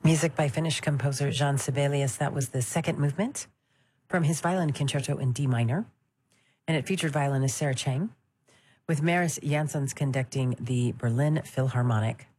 Music by Finnish composer Jean Sibelius. That was the second movement from his violin concerto in D minor. And it featured violinist Sarah Chang, with Maris Jansons conducting the Berlin Philharmonic.